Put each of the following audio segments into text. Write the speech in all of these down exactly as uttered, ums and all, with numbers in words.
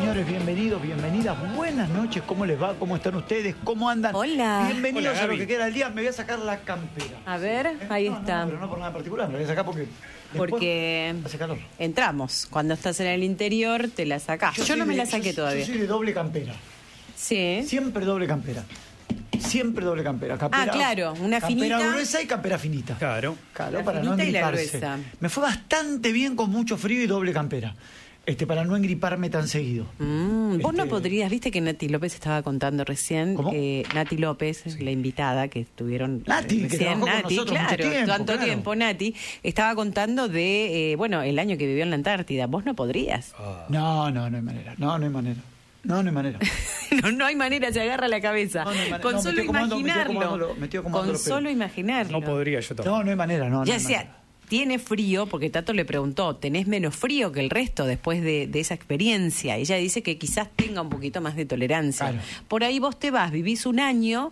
señores, bienvenidos, bienvenidas, buenas noches, ¿cómo les va? ¿Cómo están ustedes? ¿Cómo andan? Hola. Bienvenidos Hola, a lo Gaby. que queda del día. Me voy a sacar la campera. A ver, ¿Eh? ahí No, está. No, pero no por nada en particular, me la voy a sacar porque... después Porque hace calor. entramos. Cuando estás en el interior, te la sacás. Yo, soy no me de- la saqué yo- todavía. Yo soy de doble campera. Sí. Siempre doble campera. Siempre doble campera. Campera- Ah, claro, una campera finita. gruesa y campera finita. Claro. Claro, La para no finita y la engriparse. gruesa. Me fue bastante bien con mucho frío y doble campera. Este, para no engriparme tan seguido. Mm, vos no Este- podrías, viste que Nati López estaba contando recién. ¿Cómo? eh, Nati López, la invitada que estuvieron Nati, eh, que recién, trabajó con Nati, nosotros mucho claro, tiempo, tanto claro. tiempo, Nati, estaba contando de, eh, bueno, el año que vivió en la Antártida. Vos no podrías. Ah. No, no, no hay manera. No, no hay manera. No, no hay manera. no, no hay manera, se agarra la cabeza. No, no hay manera. Con No, me solo estoy acomodando- me estoy imaginarlo. acomodando- me estoy acomodando Con los pelos. solo imaginarlo. No podría yo tampoco. No, no hay manera, no. no Ya hay sea, manera. tiene frío, porque Tato le preguntó, ¿tenés menos frío que el resto después de, de esa experiencia? Ella dice que quizás tenga un poquito más de tolerancia. Claro. Por ahí vos te vas, vivís un año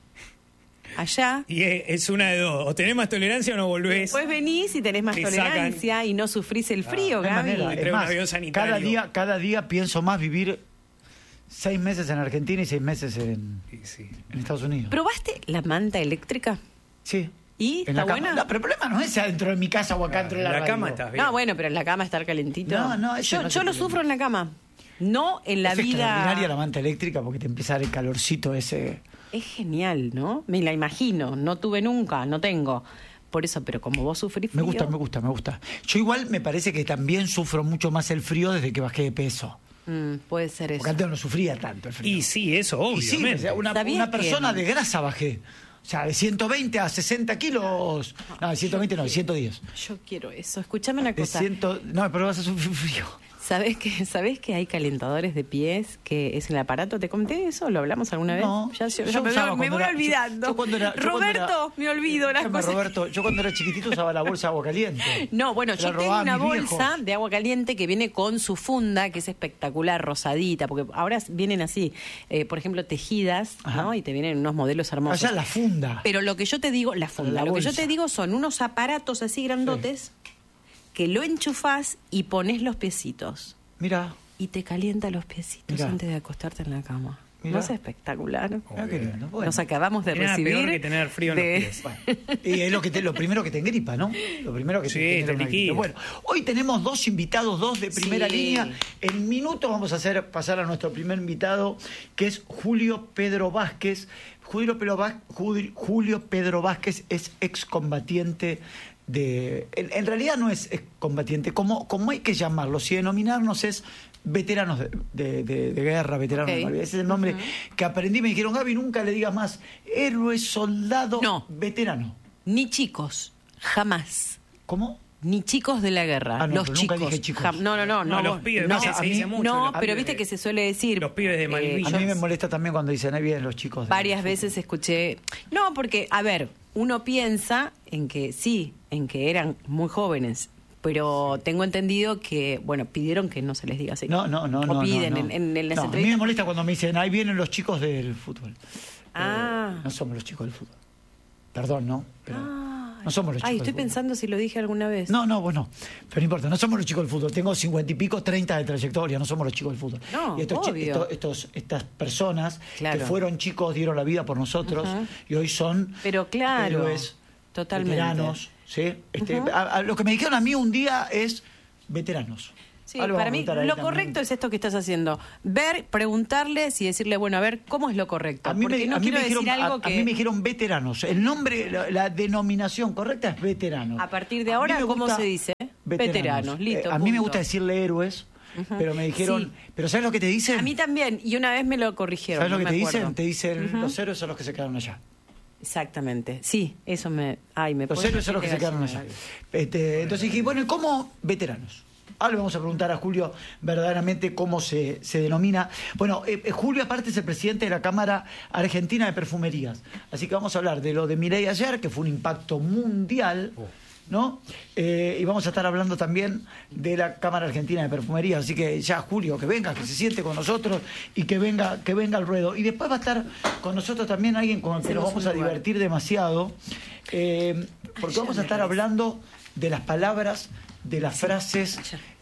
allá, Y es, es una de dos. O tenés más tolerancia o no volvés. después venís y tenés más Te tolerancia y no sufrís el frío, No hay Gaby. manera. Entre Es un más, avión sanitario. cada día, cada día pienso más vivir seis meses en Argentina y seis meses en, Sí, sí. en Estados Unidos. ¿Probaste la manta eléctrica? Sí. ¿Y? En ¿Está la cama. buena? No, pero el problema no es adentro de mi casa o acá dentro de la, En la radio. cama estás bien. No, bueno, pero en la cama estar calentito. No, no, ese yo no es yo el lo problema. sufro en la cama. No en la Es vida. extraordinaria la manta eléctrica porque te empieza a dar el calorcito ese. Es genial, ¿no? Me la imagino. No tuve nunca, no tengo. Por eso, pero como vos sufrís Me frío... gusta, me gusta, me gusta. Yo igual me parece que también sufro mucho más el frío desde que bajé de peso. Mm, puede ser eso. Porque antes no sufría tanto el frío. Y sí, eso, Y sí, o obviamente. sea, una, ¿Sabías una persona que- de grasa bajé. O sea, de ciento veinte a sesenta kilos. No, de ciento veinte no, de ciento diez. Yo quiero eso. Escúchame una De cosa. cien... No, pero vas a sufrir frío. ¿Sabés que, ¿Sabés que hay calentadores de pies que es el aparato? ¿Te conté eso? ¿Lo hablamos alguna vez? No, Ya, yo- yo ya me, usaba me cuando voy era- olvidando. yo- yo cuando era- yo cuando Roberto, era- me olvido las Déjame, cosas. Roberto, yo cuando era chiquitito usaba la bolsa de agua caliente. No, bueno, Se yo la tengo robaba a una mis viejos. bolsa de agua caliente que viene con su funda, que es espectacular, rosadita, porque ahora vienen así, eh, por ejemplo, tejidas, Ajá. ¿no? Y te vienen unos modelos hermosos. Allá la funda. Pero lo que yo te digo, la funda, La lo que yo bolsa. te digo son unos aparatos así grandotes que lo enchufás y pones los piecitos. Mira, Y te calienta los piecitos Mirá. antes de acostarte en la cama. Mirá. ¿No es espectacular? mira qué lindo. Bueno. Nos acabamos de No hay nada recibir. peor que tener frío en de- los pies. Bueno, y es lo, que te- lo primero que te engripa, ¿no? Lo primero que Sí, te genera te una liquida. gripe. Bueno, hoy tenemos dos invitados, dos de primera Sí. línea. En minutos vamos a hacer pasar a nuestro primer invitado, que es Julio Pedro Vázquez. Julio Pedro, Vá- Juli- Julio Pedro Vázquez es excombatiente de... En, en realidad no es excombatiente, como, como hay que llamarlo, si denominarnos es veteranos de, de- de- de guerra, veteranos Ok. de Malvinas. Ese es el nombre que aprendí. Me dijeron, Gaby, nunca le digas más héroe, soldado, No. veterano. Ni chicos, jamás. ¿Cómo? Ni chicos de la guerra. Ah, no, los pero nunca chicos. dije chicos. Jam- no, no, no. No, no los vos- pibes, no, viste, a se mí- dice mucho. no, los pero pibes viste de- que se suele decir. los pibes de Malvinas. A mí yo me molesta también cuando dicen, ahí vienen los chicos. de- varias veces escuché. No, porque, a ver, uno piensa en que sí, en que eran muy jóvenes. Pero tengo entendido que, bueno, pidieron que no se les diga así. No, no, no, O no. piden no, no. en, en, en las No, a mí me entrevistas. molesta cuando me dicen, ahí vienen los chicos del fútbol. Ah. Eh, no somos los chicos del fútbol. Perdón, ¿no? Pero Ah. no somos los chicos Ay, del estoy fútbol. pensando si lo dije alguna vez. No, no, vos no. Pero no importa, no somos los chicos del fútbol. Tengo cincuenta y pico, treinta de trayectoria, no somos los chicos del fútbol. No, y estos, chi- obvio. estos- estos- estas personas Claro. que fueron chicos, dieron la vida por nosotros Ujú. y hoy son Pero claro, héroes, totalmente. veteranos. ¿Sí? Este, Ujú. a- a- lo que me dijeron a mí un día es veteranos. Sí, Ahora para vamos a mí preguntar a él lo también. correcto es esto que estás haciendo. Ver, preguntarles y decirle, bueno, a ver, ¿cómo es lo correcto? A mí, Porque me, no a mí quiero me dijeron, decir a- algo a que... mí me dijeron veteranos. El nombre, la, la denominación correcta es veteranos. A partir de A mí ahora, me ¿cómo gusta se dice? Veteranos, listo, Eh, a mí me punto. gusta decirle héroes, pero me dijeron... Sí. ¿Pero sabes lo que te dicen? A mí también, y una vez me lo corrigieron. ¿Sabes lo no que te me acuerdo. dicen? Te dicen, Ujú. los héroes son los que se quedaron allá. Exactamente, sí, eso me... Ay, me Los pone héroes son los que se piel de quedaron allá. gallina. Este, entonces dije, bueno, ¿y cómo veteranos? Ahora le vamos a preguntar a Julio verdaderamente cómo se, se denomina. Bueno, eh, eh, Julio aparte es el presidente de la Cámara Argentina de Perfumerías. Así que vamos a hablar de lo de Milei ayer, que fue un impacto mundial, ¿no? Eh, y vamos a estar hablando también de la Cámara Argentina de Perfumerías. Así que ya Julio, que venga, que se siente con nosotros y que venga, que venga al ruedo. Y después va a estar con nosotros también alguien con el que nos Hacemos vamos un a lugar. divertir demasiado, eh, porque Ya vamos a me estar parece. hablando de las palabras, de las frases,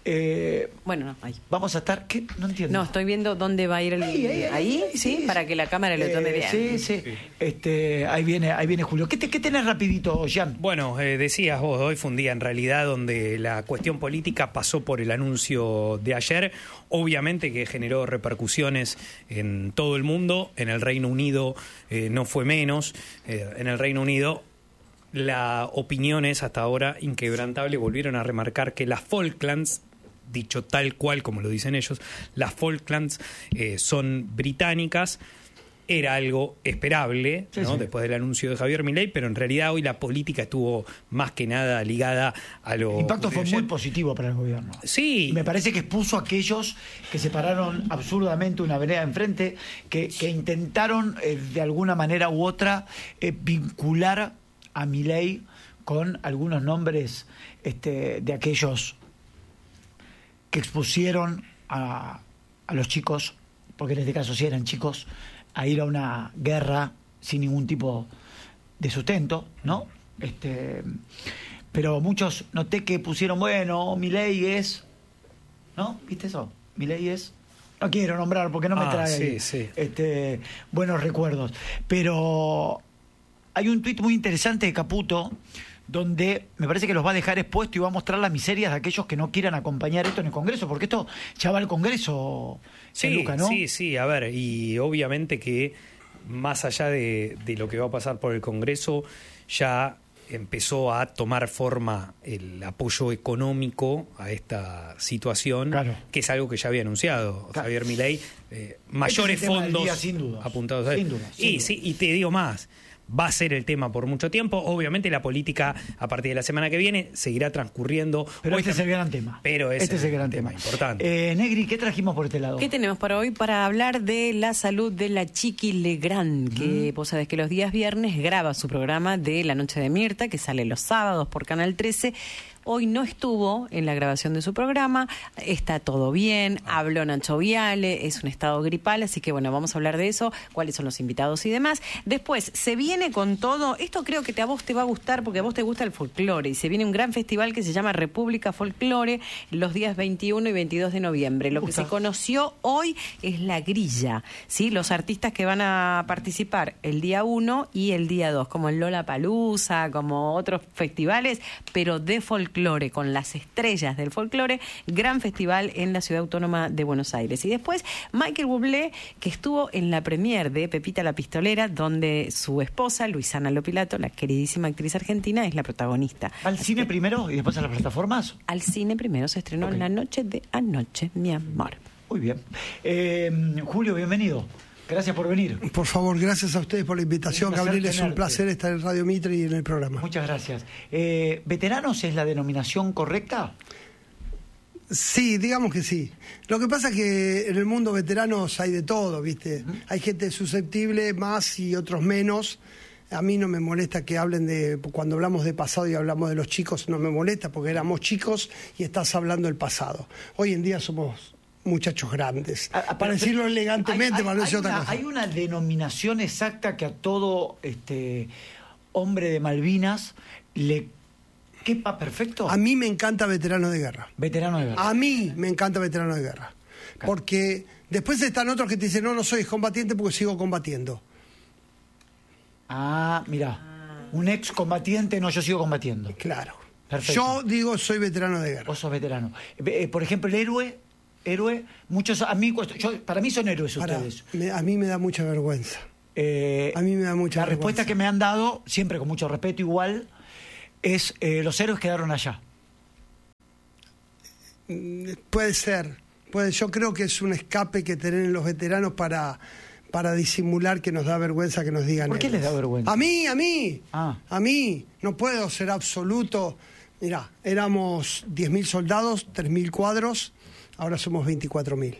Eh, Bueno, no, ahí. vamos a estar... ¿Qué? No entiendo. No, estoy viendo dónde va a ir el... Ahí, ahí, ahí, ahí, ahí, sí, sí, para sí. que la cámara lo tome Eh, bien. Sí, sí. Este, ahí viene, ahí viene Julio. ¿Qué, te, qué tenés rapidito, Jan? Bueno, eh, decías vos, hoy fue un día en realidad donde la cuestión política pasó por el anuncio de ayer, obviamente que generó repercusiones en todo el mundo, en el Reino Unido eh, no fue menos, eh, en el Reino Unido la opinión es hasta ahora inquebrantable, volvieron a remarcar que las Falklands, dicho tal cual como lo dicen ellos, las Falklands eh, son británicas. Era algo esperable, Sí, ¿no? sí. Después del anuncio de Javier Milei, pero en realidad hoy la política estuvo más que nada ligada a lo... El impacto fue ocurrido muy ayer. positivo para el gobierno. Sí. Y me parece que expuso a aquellos que se pararon absurdamente una vereda enfrente, que, que intentaron eh, de alguna manera u otra eh, vincular a Milei con algunos nombres este, de aquellos que expusieron a, a los chicos, porque en este caso sí eran chicos, a ir a una guerra sin ningún tipo de sustento, ¿no? Este, pero muchos noté que pusieron, bueno, Milei es, ¿no? ¿Viste eso? Milei es, no quiero nombrar porque no me Ah, trae sí, ahí, sí. este, buenos recuerdos, pero hay un tuit muy interesante de Caputo donde me parece que los va a dejar expuestos y va a mostrar las miserias de aquellos que no quieran acompañar esto en el Congreso, porque esto ya va al Congreso, Sí, Luca, ¿no? sí, sí, a ver, y obviamente que más allá de, de lo que va a pasar por el Congreso, ya empezó a tomar forma el apoyo económico a esta situación, Claro. que es algo que ya había anunciado Claro. Javier Milei, eh, mayores Este es el tema del fondos día, sin dudas. apuntados a Sin él. dudas, sin y, dudas. sí, y te digo más, va a ser el tema por mucho tiempo. Obviamente la política a partir de la semana que viene seguirá transcurriendo. Pero Hoy este es el tam- gran tema. Pero ese este es el gran tema. importante. Eh, Negri, ¿qué trajimos por este lado? ¿Qué tenemos para hoy? Para hablar de la salud de la Chiqui Legrand, que vos sabés que los días viernes graba su programa de La Noche de Mirta, que sale los sábados por Canal trece. Hoy no estuvo en la grabación de su programa, está todo bien, habló Nacho Viale, es un estado gripal, así que bueno, vamos a hablar de eso, cuáles son los invitados y demás. Después, se viene con todo, esto creo que te, a vos te va a gustar porque a vos te gusta el folclore, y se viene un gran festival que se llama República Folclore los días veintiuno y veintidós de noviembre. Lo que Gusta. se conoció hoy es la grilla, ¿sí? Los artistas que van a participar el día uno y el día dos, como el Lollapalooza, como otros festivales, pero de folclore, con las estrellas del folclore, gran festival en la Ciudad Autónoma de Buenos Aires. Y después Michael Bublé, que estuvo en la premier de Pepita la Pistolera, donde su esposa, Luisana Lopilato, la queridísima actriz argentina, es la protagonista. ¿Al cine primero y después a las plataformas? Al cine primero se estrenó Ok. en la noche de anoche, mi amor. Muy bien. Eh, Julio, bienvenido. Gracias por venir. Por favor, gracias a ustedes por la invitación, Un placer Gabriel. Es un tenerte. placer estar en Radio Mitre y en el programa. Muchas gracias. Eh, ¿Veteranos es la denominación correcta? Sí, digamos que sí. Lo que pasa es que en el mundo veteranos hay de todo, ¿viste? Hay gente susceptible más y otros menos. A mí no me molesta que hablen de... Cuando hablamos de pasado y hablamos de los chicos, no me molesta porque éramos chicos y estás hablando del pasado. Hoy en día somos muchachos grandes. Ah, ah, para pero- decirlo elegantemente, hay- para no hay decir otra una- cosa. Hay una denominación exacta que a todo este hombre de Malvinas le quepa perfecto. A mí me encanta veterano de guerra. Veterano de guerra. A mí me encanta veterano de guerra. Porque después están otros que te dicen, no, no soy combatiente porque sigo combatiendo. Ah, mira. Un ex combatiente, no, yo sigo combatiendo. Claro. Perfecto. Yo digo, soy veterano de guerra. Vos sos veterano. Eh, eh, por ejemplo, el héroe, héroe, muchos amigos, yo, para mí son héroes Ahora, ustedes. me- a mí me da mucha vergüenza. Eh, A mí me da mucha La vergüenza. respuesta que me han dado, siempre con mucho respeto igual, es eh, los héroes quedaron allá. Mm, Puede ser. Puede, yo creo que es un escape que tienen los veteranos para, para disimular que nos da vergüenza que nos digan. ¿Por qué héroes. les da vergüenza? A mí, a mí. Ah. A mí. No puedo ser absoluto. Mirá, éramos diez mil soldados, tres mil cuadros, ahora somos veinticuatro mil.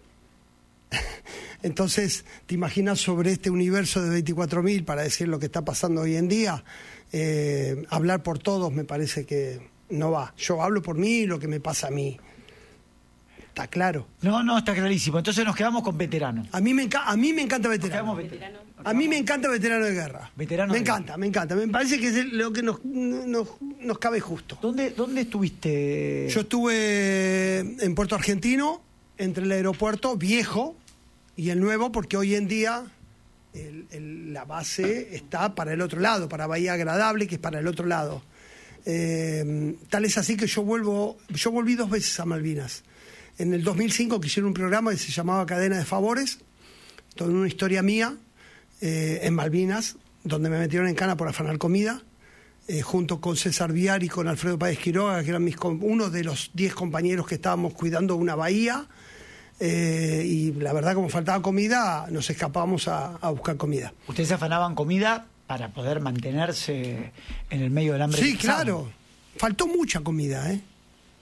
Entonces, ¿te imaginas sobre este universo de veinticuatro mil, para decir lo que está pasando hoy en día? Eh, hablar por todos me parece que no va. Yo hablo por mí y lo que me pasa a mí. Está claro. No, no, está clarísimo. Entonces nos quedamos con veteranos. A mí me, enca- a mí me encanta Nos veterano. quedamos veteranos. A mí me encanta veterano de guerra. Veterano me de encanta, guerra. me encanta. Me parece que es el- lo que nos, nos, nos cabe justo. ¿Dónde, dónde estuviste? Yo estuve en Puerto Argentino, entre el aeropuerto viejo y el nuevo, porque hoy en día el- el- la base está para el otro lado, para Bahía Agradable, que es para el otro lado. Eh, tal es así que yo vuelvo, yo volví dos veces a Malvinas. En el dos mil cinco que hicieron un programa que se llamaba Cadena de Favores, toda una historia mía eh, en Malvinas, donde me metieron en cana por afanar comida, eh, junto con César Viar y con Alfredo Páez Quiroga, que eran mis com- uno de los diez compañeros que estábamos cuidando una bahía, eh, y la verdad, como faltaba comida, nos escapábamos a, a buscar comida. Ustedes afanaban comida para poder mantenerse en el medio del hambre. Sí, que pasaban. claro. Faltó mucha comida, ¿eh?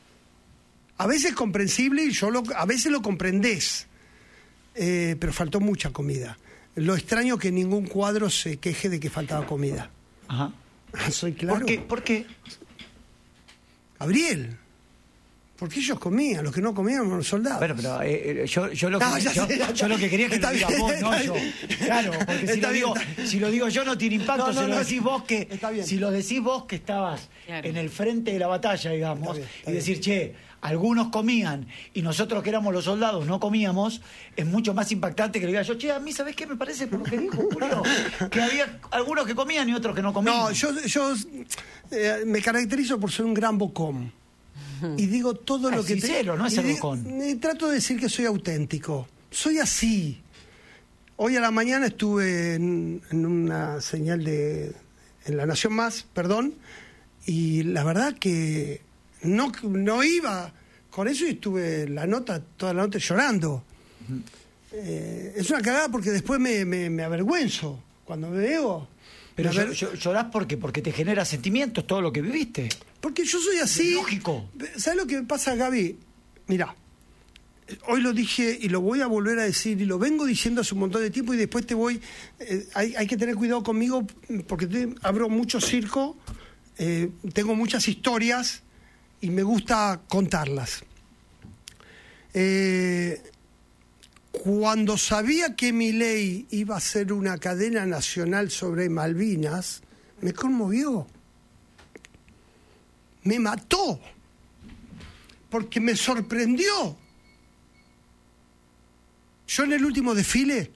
A veces comprensible y yo lo, a veces lo comprendés, eh, pero faltó mucha comida. Lo extraño que ningún cuadro se queje de que faltaba comida. Ajá. Soy claro. ¿Por qué? ¿Por qué? Gabriel, porque ellos comían, los que no comían eran los soldados. Bueno, pero eh, eh, yo, yo, lo que, No, ya yo, sé, ya yo está. lo que quería es que Está lo digas bien, vos, no está yo. bien. Claro, porque si Está lo, bien, digo, está- si lo digo yo no tiene impacto, No, no, si lo no, decís vos que está bien. si lo decís vos que estabas Claro. en el frente de la batalla, digamos, Está bien, está y decir, che, algunos comían y nosotros que éramos los soldados no comíamos, es mucho más impactante que le diga yo, che, a mí, ¿sabés qué me parece por lo que dijo Julio? Que había algunos que comían y otros que no comían. No, yo, yo eh, me caracterizo por ser un gran bocón. Y digo todo Ah, lo que sincero, no es y ser digo- bocón. y trato de decir que soy auténtico. Soy así. Hoy a la mañana estuve en, en una señal de en La Nación Más, perdón, y la verdad que no, no iba con eso y estuve la nota, toda la nota llorando. Eh, es una cagada porque después me, me, me avergüenzo cuando me veo. Pero me yo- aver- yo- llorás porque, porque te genera sentimientos todo lo que viviste. Porque yo soy así. Es lógico. ¿Sabes lo que pasa, Gaby? Mirá, hoy lo dije y lo voy a volver a decir y lo vengo diciendo hace un montón de tiempo y después te voy... eh, hay, hay que tener cuidado conmigo porque te, abro mucho circo, eh, tengo muchas historias y me gusta contarlas. Eh, cuando sabía que Milei iba a hacer una cadena nacional sobre Malvinas, me conmovió. Me mató, porque me sorprendió. Yo en el último desfile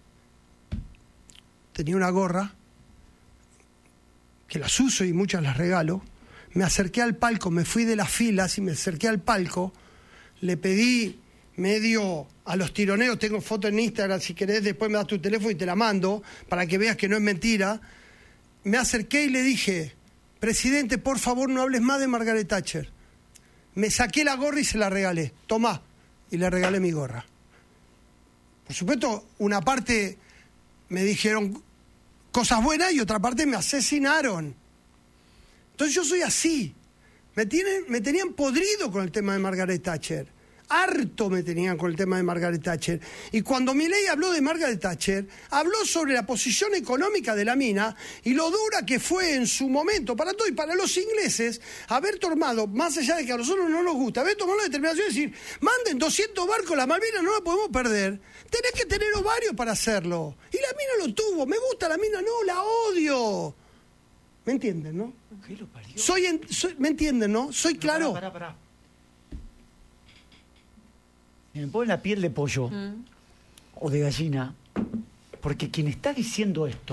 tenía una gorra, que las uso y muchas las regalo, me acerqué al palco, me fui de las filas y me acerqué al palco, le pedí medio a los tironeos, tengo foto en Instagram, si querés después me das tu teléfono y te la mando, para que veas que no es mentira, me acerqué y le dije... Presidente, por favor, no hables más de Margaret Thatcher. Me saqué la gorra y se la regalé. Tomá. Y le regalé mi gorra. Por supuesto, una parte me dijeron cosas buenas y otra parte me asesinaron. Entonces yo soy así. Me, tienen, me tenían podrido con el tema de Margaret Thatcher. Harto me tenían con el tema de Margaret Thatcher. Y cuando Milei habló de Margaret Thatcher, habló sobre la posición económica de la mina y lo dura que fue en su momento para todo y para los ingleses haber tomado, más allá de que a nosotros no nos gusta, haber tomado la determinación de decir, manden doscientos barcos a la Malvinas, no la podemos perder. Tenés que tener ovarios para hacerlo. Y la mina lo tuvo. Me gusta la mina, no, la odio. ¿Me entienden, no? ¿Qué lo parió? Soy, en- soy- ¿Me entienden, no? Soy claro. Pará, pará, pará. Me pone la piel de pollo o de gallina, porque quien está diciendo esto,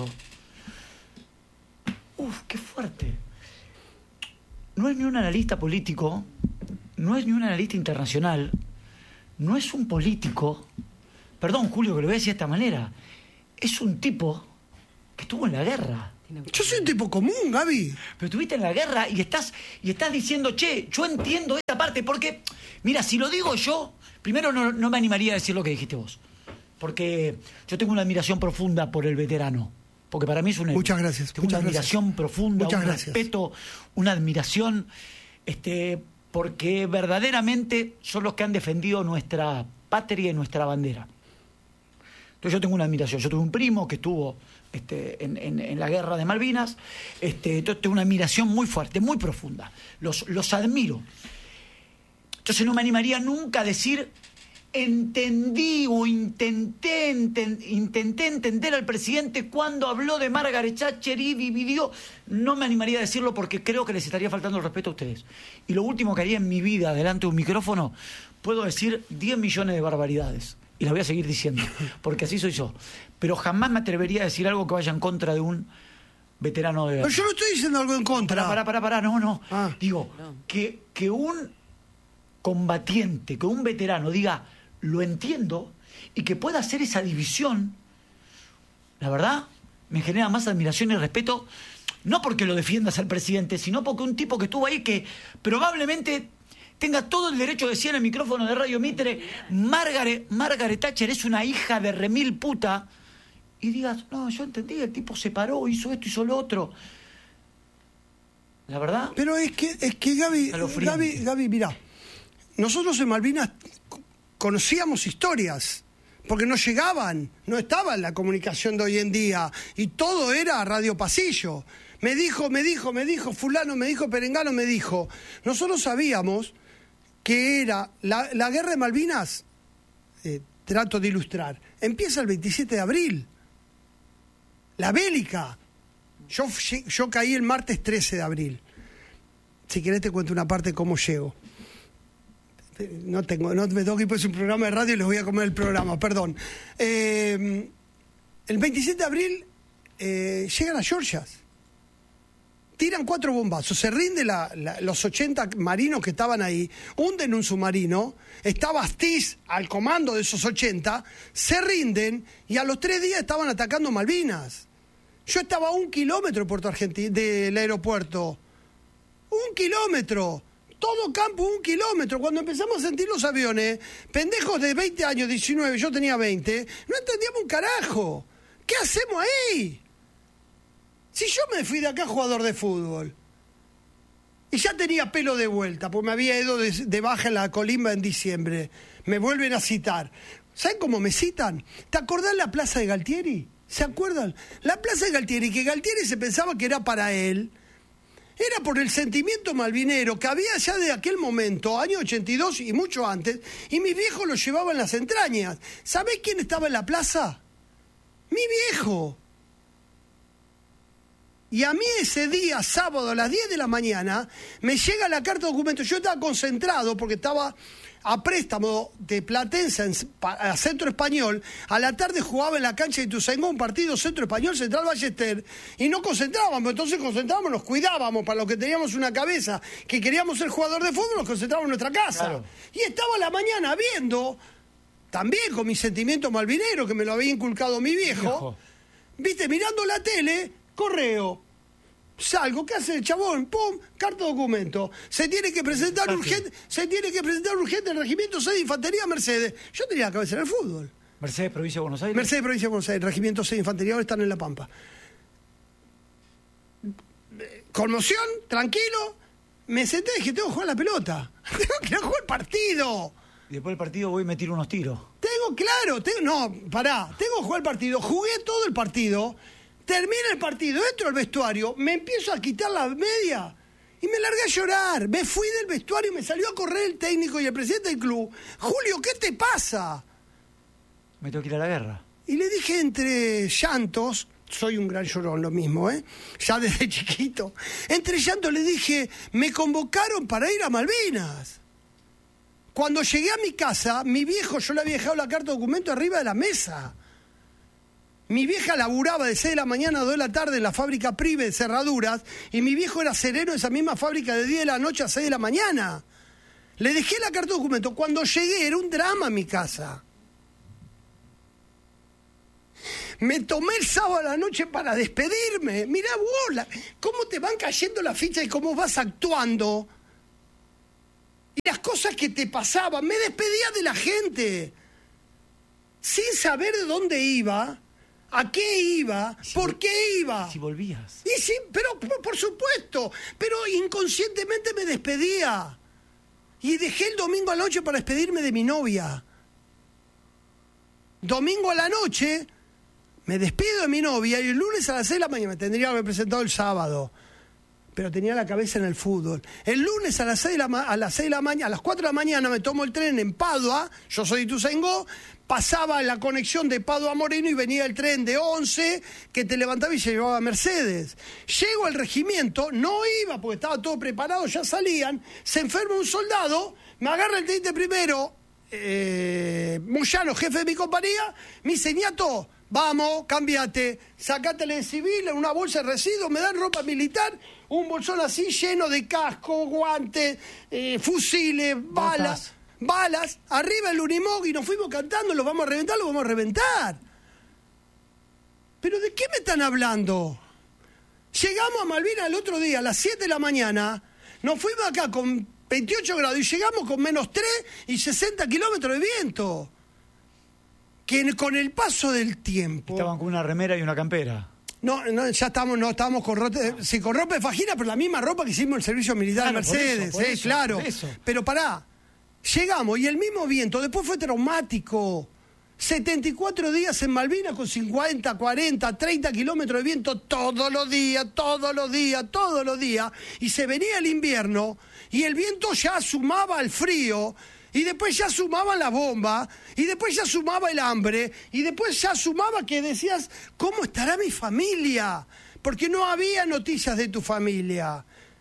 uff, qué fuerte. No es ni un analista político, no es ni un analista internacional, no es un político, perdón Julio que lo voy a decir de esta manera, es un tipo que estuvo en la guerra. Yo soy un tipo común, Gaby. Pero estuviste en la guerra y estás, y estás diciendo, che, yo entiendo esta parte, porque, mira, si lo digo yo, primero no, no me animaría a decir lo que dijiste vos, porque yo tengo una admiración profunda por el veterano, porque para mí es un héroe. Muchas gracias, Tengo muchas una admiración gracias. profunda, Muchas un gracias. respeto, una admiración, este, porque verdaderamente son los que han defendido nuestra patria y nuestra bandera. Entonces yo tengo una admiración. Yo tuve un primo que estuvo este, en, en, en la guerra de Malvinas. Este, entonces tengo una admiración muy fuerte, muy profunda. Los, los admiro. Entonces no me animaría nunca a decir entendí o intenté, enten, intenté entender al presidente cuando habló de Margaret Thatcher y dividió. No me animaría a decirlo porque creo que les estaría faltando el respeto a ustedes. Y lo último que haría en mi vida delante de un micrófono, puedo decir diez millones de barbaridades. Y las voy a seguir diciendo, porque así soy yo. Pero jamás me atrevería a decir algo que vaya en contra de un veterano de guerra. Pero yo no estoy diciendo algo en contra. Pará, pará, pará, pará, no, no. Ah. Digo, No. Que, que un combatiente, que un veterano diga, lo entiendo, y que pueda hacer esa división, la verdad, me genera más admiración y respeto, no porque lo defiendas al presidente, sino porque un tipo que estuvo ahí que probablemente tenga todo el derecho de decir en el micrófono de Radio Mitre, Margaret, Margaret Thatcher es una hija de remil puta, y digas, no, yo entendí, el tipo se paró, hizo esto, hizo lo otro. La verdad... Pero es que, es que Gaby, Gaby, Gaby, mirá, nosotros en Malvinas conocíamos historias, porque no llegaban, no estaba en la comunicación de hoy en día, y todo era radio pasillo. Me dijo, me dijo, me dijo, fulano, me dijo, perengano, me dijo. Nosotros sabíamos que era la, la guerra de Malvinas, eh, trato de ilustrar, empieza el veintisiete de abril, la bélica. Yo, yo caí el martes trece de abril. Si querés te cuento una parte de cómo llego. No tengo, no me tengo que ir, pues un programa de radio y les voy a comer el programa, perdón. Eh, el veintisiete de abril eh, llegan las Georgias. Tiran cuatro bombazos, se rinden la, la, los ochenta marinos que estaban ahí, hunden un submarino, estaba Astiz al comando de esos ochenta, se rinden y a los tres días estaban atacando Malvinas. Yo estaba a un kilómetro de Puerto Argentina, del aeropuerto. Un kilómetro. Todo campo, un kilómetro. Cuando empezamos a sentir los aviones, pendejos de veinte años, diecinueve, yo tenía veinte, no entendíamos un carajo. ¿Qué hacemos ahí? Si yo me fui de acá jugador de fútbol y ya tenía pelo de vuelta, porque me había ido de, de baja en la colimba en diciembre, me vuelven a citar. ¿Saben cómo me citan? ¿Te acordás la plaza de Galtieri? ¿Se acuerdan? La plaza de Galtieri, que Galtieri se pensaba que era para él, era por el sentimiento malvinero que había ya de aquel momento, año ochenta y dos y mucho antes, y mis viejos lo llevaban en las entrañas. ¿Sabés quién estaba en la plaza? Mi viejo. Y a mí ese día, sábado a las diez de la mañana, me llega la carta de documento. Yo estaba concentrado porque estaba a préstamo de Platense en, a Centro Español. A la tarde jugaba en la cancha de Ituzaingó un partido Centro Español, Central Ballester, y no concentrábamos. Entonces concentrábamos, nos cuidábamos para los que teníamos una cabeza, que queríamos ser jugador de fútbol, nos concentrábamos en nuestra casa. Claro. Y estaba a la mañana viendo, también con mi sentimiento malvinero, que me lo había inculcado mi viejo, viejo. viste, mirando la tele, correo. Salgo, ¿qué hace el chabón? ¡Pum! Carta de documento. Se tiene que presentar urgente, se tiene que presentar urgente el Regimiento seis de Infantería Mercedes. Yo tenía la cabeza en el fútbol. Mercedes, Provincia de Buenos Aires. Mercedes, Provincia de Buenos Aires. Regimiento seis de Infantería, ahora están en La Pampa. Conmoción, tranquilo. Me senté y dije, tengo que jugar la pelota. Tengo que jugar el partido. Y después del partido voy a meter unos tiros. Tengo, claro, tengo, no, pará. Tengo que jugar el partido. Jugué todo el partido. Termina el partido, entro al vestuario, me empiezo a quitar la media y me largué a llorar. Me fui del vestuario y me salió a correr el técnico y el presidente del club. Julio, ¿qué te pasa? Me tengo que ir a la guerra. Y le dije entre llantos, soy un gran llorón lo mismo, ¿eh? Ya desde chiquito. Entre llantos le dije, me convocaron para ir a Malvinas. Cuando llegué a mi casa, mi viejo, yo le había dejado la carta de documento arriba de la mesa. Mi vieja laburaba de seis de la mañana a dos de la tarde en la fábrica Prive de cerraduras y mi viejo era cerero de esa misma fábrica de diez de la noche a seis de la mañana. Le dejé la carta de documento. Cuando llegué era un drama en mi casa. Me tomé el sábado a la noche para despedirme. Mirá vos, la, cómo te van cayendo las fichas y cómo vas actuando. Y las cosas que te pasaban. Me despedía de la gente. Sin saber de dónde iba... ¿A qué iba? Si ¿Por qué iba? Si volvías. Y sí, pero por, por supuesto, pero inconscientemente me despedía. Y dejé el domingo a la noche para despedirme de mi novia. Domingo a la noche, me despido de mi novia y el lunes a las seis de la mañana me tendría que haber presentado el sábado. pero tenía la cabeza en el fútbol. El lunes a las seis de la, ma- a las seis de la mañana, a las cuatro de la mañana me tomo el tren en Padua, yo soy de Ituzaingó, pasaba la conexión de Padua a Moreno y venía el tren de once que te levantaba y se llevaba a Mercedes. Llego al regimiento, no iba porque estaba todo preparado, ya salían, se enferma un soldado, me agarra el teniente primero, eh, Moyano, jefe de mi compañía, me dice, Ñato, vamos, cambiate, sacátele de civil, en una bolsa de residuos, me dan ropa militar, un bolsón así lleno de casco, guantes, eh, fusiles, balas, balas, arriba el Unimog y nos fuimos cantando, los vamos a reventar, los vamos a reventar. ¿Pero de qué me están hablando? Llegamos a Malvinas el otro día, a las siete de la mañana, nos fuimos acá con veintiocho grados y llegamos con menos tres y sesenta kilómetros de viento. Que con el paso del tiempo... Estaban con una remera y una campera. No, no, ya estamos, no estábamos con ropa, sí, con ropa de fajina, pero la misma ropa que hicimos en el servicio militar Claro, de Mercedes, por eso, por eh, eso, claro. por eso. Pero pará, llegamos y el mismo viento, después fue traumático. setenta y cuatro días en Malvinas con cincuenta, cuarenta, treinta kilómetros de viento todos los días, todos los días, todos los días. Y se venía el invierno y el viento ya sumaba al frío. Y después ya sumaba la bomba, y después ya sumaba el hambre, y después ya sumaba que decías, ¿cómo estará mi familia? Porque no había noticias de tu familia.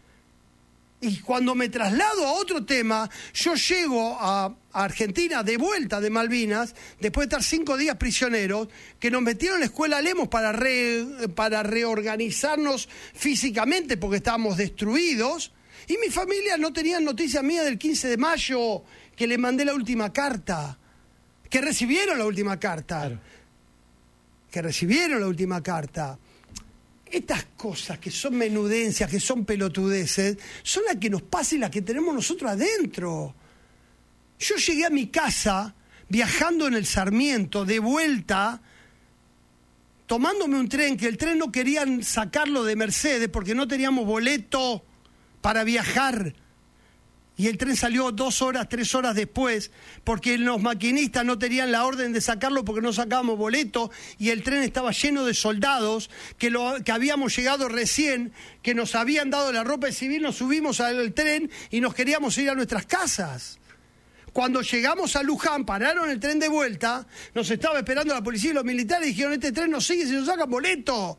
Y cuando me traslado a otro tema, yo llego a, a Argentina de vuelta de Malvinas, después de estar cinco días prisioneros, que nos metieron en la escuela Lemos para, re, para reorganizarnos físicamente porque estábamos destruidos, y mi familia no tenía noticias mías del quince de mayo, que le mandé la última carta, que recibieron la última carta, claro. que recibieron la última carta. Estas cosas que son menudencias, que son pelotudeces, son las que nos pasan y las que tenemos nosotros adentro. Yo llegué a mi casa viajando en el Sarmiento, de vuelta, tomándome un tren, que el tren no querían sacarlo de Mercedes porque no teníamos boleto para viajar. Y el tren salió dos horas, tres horas después, porque los maquinistas no tenían la orden de sacarlo porque no sacábamos boleto, y el tren estaba lleno de soldados que, lo, que habíamos llegado recién, que nos habían dado la ropa de civil, nos subimos al tren y nos queríamos ir a nuestras casas. Cuando llegamos a Luján, pararon el tren de vuelta, nos estaba esperando la policía y los militares y dijeron, este tren no sigue si no sacan boleto.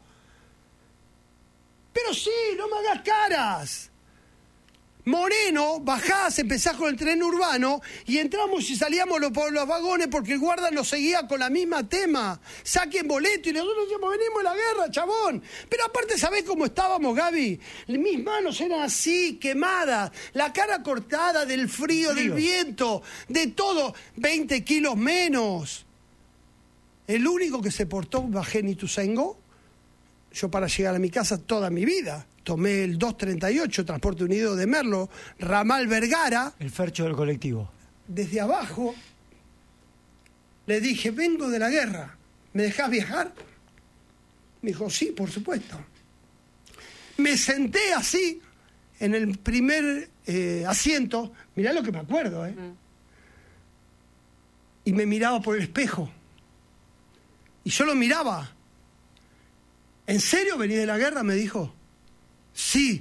Pero sí, no me hagas caras. Moreno, bajás, empezás con el tren urbano y entramos y salíamos los, por los vagones porque el guarda nos seguía con la misma tema. Saquen boleto y nosotros decíamos, venimos de la guerra, chabón. Pero aparte, ¿sabés cómo estábamos, Gaby? Mis manos eran así, quemadas, la cara cortada del frío, frío. del viento, de todo, veinte kilos menos. El único que se portó, bajé en Ituzaingó, yo para llegar a mi casa toda mi vida. Tomé el dos treinta y ocho, Transporte Unido de Merlo, ramal Vergara. El fercho del colectivo. Desde abajo le dije, vengo de la guerra, ¿me dejás viajar? Me dijo, sí, por supuesto. Me senté así, en el primer eh, asiento, mirá lo que me acuerdo, ¿eh? Mm. Y me miraba por el espejo. Y yo lo miraba. ¿En serio venís de la guerra? Me dijo. Sí.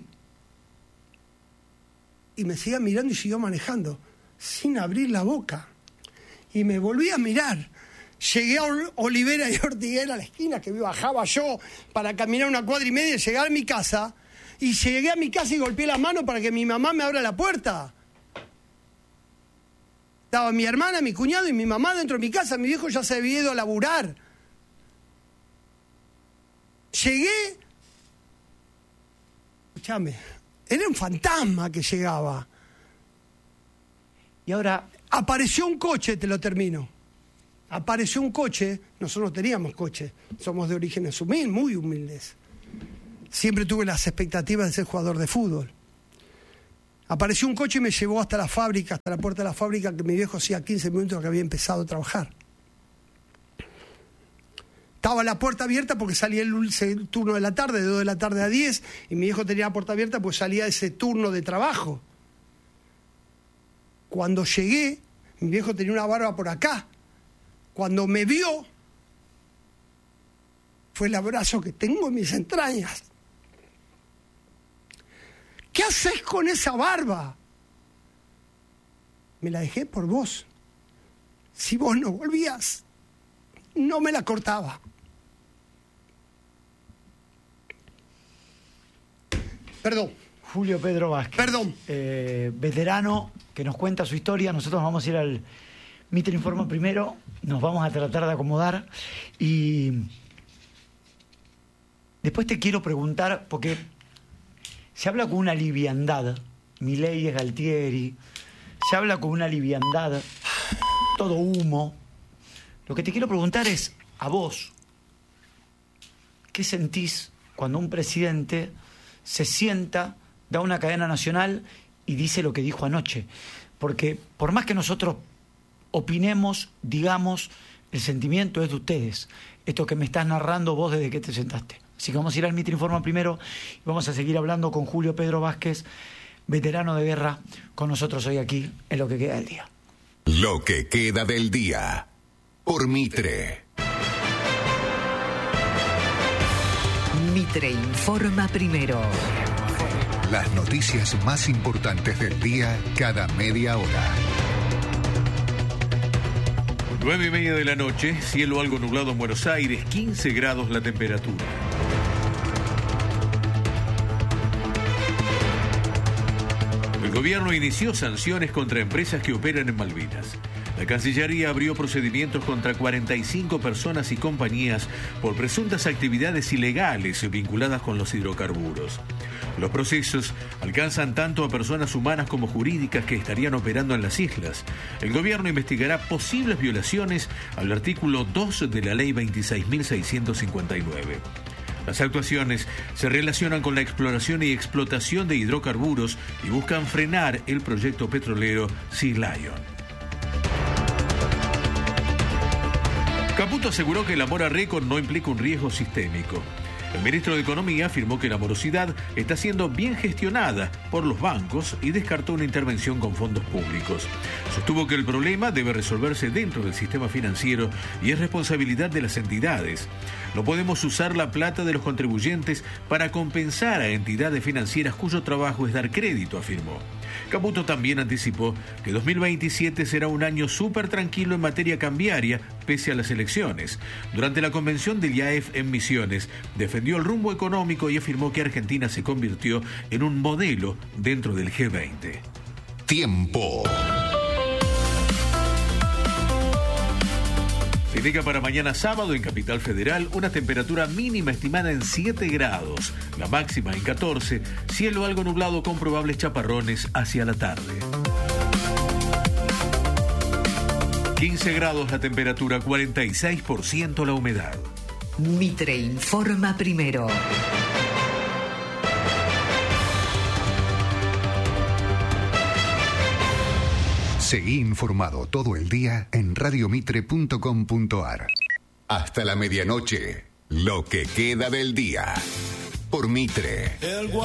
Y me seguía mirando y siguió manejando, sin abrir la boca. Y me volví a mirar. Llegué a Olivera y Ortiguera, a la esquina, que bajaba yo para caminar una cuadra y media y llegar a mi casa. Y llegué a mi casa y golpeé la mano para que mi mamá me abra la puerta. Estaba mi hermana, mi cuñado y mi mamá dentro de mi casa. Mi viejo ya se había ido a laburar. Llegué... Escuchame, era un fantasma que llegaba. Y ahora... Apareció un coche, te lo termino. Apareció un coche, nosotros no teníamos coche, somos de orígenes humildes, muy humildes. Siempre tuve las expectativas de ser jugador de fútbol. Apareció un coche y me llevó hasta la fábrica, hasta la puerta de la fábrica, que mi viejo hacía quince minutos que había empezado a trabajar. Estaba la puerta abierta porque salía el turno de la tarde, de dos de la tarde a diez, y mi viejo tenía la puerta abierta pues salía ese turno de trabajo. Cuando llegué, mi viejo tenía una barba por acá. Cuando me vio, fue el abrazo que tengo en mis entrañas. ¿qué haces con esa barba? Me la dejé por vos. Si vos no volvías, no me la cortaba. Perdón. Julio Pedro Vázquez. Perdón. Eh, veterano que nos cuenta su historia. Nosotros vamos a ir al Mitre Informa primero. Nos vamos a tratar de acomodar. Y después te quiero preguntar, porque se habla con una liviandad. Milei es Galtieri. Se habla con una liviandad. Todo humo. Lo que te quiero preguntar es, a vos, ¿qué sentís cuando un presidente se sienta, da una cadena nacional y dice lo que dijo anoche? Porque por más que nosotros opinemos, digamos, el sentimiento es de ustedes. Esto que me estás narrando vos desde que te sentaste. Así que vamos a ir al Mitre Informa primero y vamos a seguir hablando con Julio Pedro Vázquez, veterano de guerra, con nosotros hoy aquí en Lo que queda del día. Lo que queda del día, por Mitre. Mitre Informa primero. Las noticias más importantes del día cada media hora. Nueve y media de la noche, cielo algo nublado en Buenos Aires, quince grados la temperatura. El gobierno inició sanciones contra empresas que operan en Malvinas. La Cancillería abrió procedimientos contra cuarenta y cinco personas y compañías por presuntas actividades ilegales vinculadas con los hidrocarburos. Los procesos alcanzan tanto a personas humanas como jurídicas que estarían operando en las islas. El gobierno investigará posibles violaciones al artículo dos de la Ley veintiséis mil seiscientos cincuenta y nueve. Las actuaciones se relacionan con la exploración y explotación de hidrocarburos y buscan frenar el proyecto petrolero Sea Lion. Caputo aseguró que la mora récord no implica un riesgo sistémico. El ministro de Economía afirmó que la morosidad está siendo bien gestionada por los bancos y descartó una intervención con fondos públicos. Sostuvo que el problema debe resolverse dentro del sistema financiero y es responsabilidad de las entidades. No podemos usar la plata de los contribuyentes para compensar a entidades financieras cuyo trabajo es dar crédito, afirmó. Caputo también anticipó que dos mil veintisiete será un año súper tranquilo en materia cambiaria, pese a las elecciones. Durante la convención del I A E F en Misiones, defendió el rumbo económico y afirmó que Argentina se convirtió en un modelo dentro del G veinte. Tiempo. Se indica para mañana sábado en Capital Federal una temperatura mínima estimada en siete grados, la máxima en catorce, cielo algo nublado con probables chaparrones hacia la tarde. quince grados la temperatura, cuarenta y seis por ciento la humedad. Mitre Informa primero. Seguí informado todo el día en radiomitre punto com punto ar. Hasta la medianoche, lo que queda del día. Por Mitre.